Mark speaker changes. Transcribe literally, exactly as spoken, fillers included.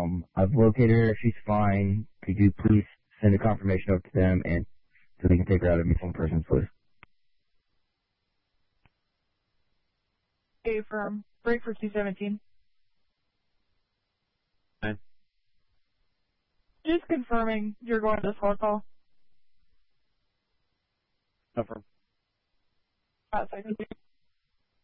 Speaker 1: Um, I've located her. She's fine. Could you please send a confirmation over to them and so they can take her out of missing persons, please?
Speaker 2: A firm. Break for two seventeen.
Speaker 3: Fine.
Speaker 2: Just confirming you're going to this phone call.
Speaker 3: No firm.
Speaker 2: Uh, second.